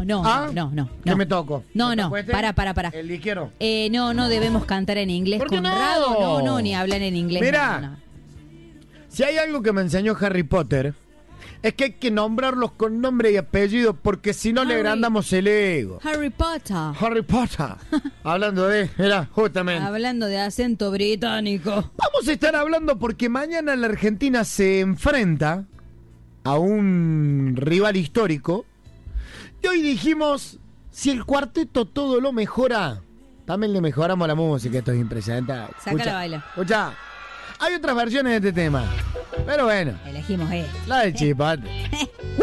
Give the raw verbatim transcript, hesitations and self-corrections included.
No, no, ¿Ah? no, no, no. ¿Qué me toco? No, ¿Me no, toco este? para, para, para. ¿El ligero? Eh, no, no debemos cantar en inglés. ¿Por qué no? Conrado, no, no, ni hablar en inglés. Mirá. no, no. Si hay algo que me enseñó Harry Potter, es que hay que nombrarlos con nombre y apellido, porque si no le Harry. agrandamos el ego. Harry Potter. Harry Potter. Hablando de... Era, justamente. Hablando de acento británico. Vamos a estar hablando porque mañana la Argentina se enfrenta a un rival histórico. Y hoy dijimos, si el cuarteto todo lo mejora, también le mejoramos la música. Esto es impresionante. Saca la baila. Escucha, hay otras versiones de este tema, pero bueno, Elegimos él. la del Chipote.